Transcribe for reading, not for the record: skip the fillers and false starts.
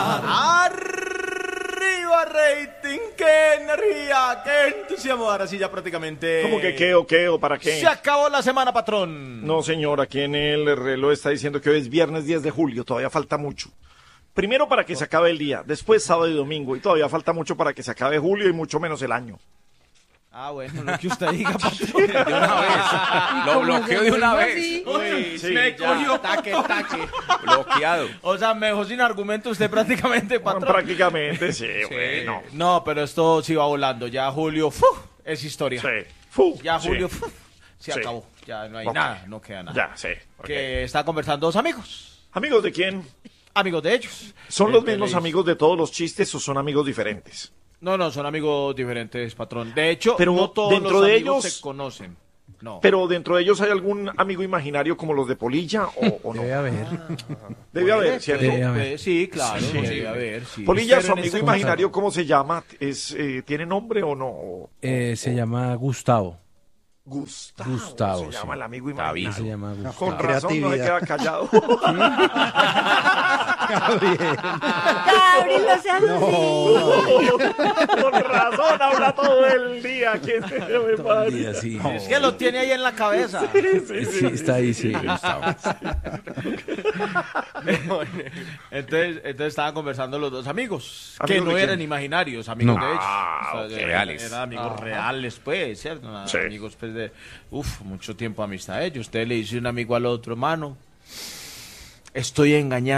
Arriba rating, qué energía, qué entusiasmo. Ahora sí ya prácticamente. ¿Cómo que qué o qué o para qué? Se acabó la semana, patrón. No, señor, aquí en el reloj está diciendo que hoy es viernes 10 de julio, todavía falta mucho. Primero para que se acabe el día, después sábado y domingo, y todavía falta mucho para que se acabe julio y mucho menos el año. Ah, bueno, lo que usted diga, patrón. De una vez. Lo bloqueo de una vez. Uy, Sí, me ya. cogió taque. Bloqueado. O sea, me dejó sin argumento usted prácticamente, patrón. Prácticamente, sí, bueno. No, pero esto sí va volando. Ya julio, es historia. Sí. Fu, Ya sí. julio, se Sí. acabó. Ya no hay Ok. nada, no queda nada. Ya, sí. ok. Que está conversando dos amigos. ¿Amigos de quién? Amigos de ellos. ¿Son los Entonces, mismos amigos de todos los chistes o son amigos diferentes? No, son amigos diferentes, patrón. De hecho, Pero no todos dentro los de amigos ellos- se conocen. No. Pero dentro de ellos hay algún amigo imaginario como los de Polilla o no. Debe haber. Debe haber, ¿cierto? Debe haber. Sí, claro, Sí. debe haber. Sí. Polilla, Pero su en amigo este imaginario, ¿cómo se llama? ¿Tiene nombre o no? Se llama Gustavo. Gustavo. Se sí. llama el amigo David. imaginario. Se llama Gustavo. Con razón no se queda callado. Gabriel, no seas así. Con razón habla todo el día. ¿Quién se me Todo el día, sí. Es que lo tiene ahí en la cabeza. Sí, está ahí, sí, Gustavo. Entonces estaban conversando los dos amigos, que ¿Amigos no de eran quién? imaginarios, amigos No. de ellos. Ok. Reales. Eran amigos reales, pues, ¿cierto? Sí. Amigos, pues, de, mucho tiempo de amistad ellos. Usted le dice un amigo al otro, mano, estoy engañando.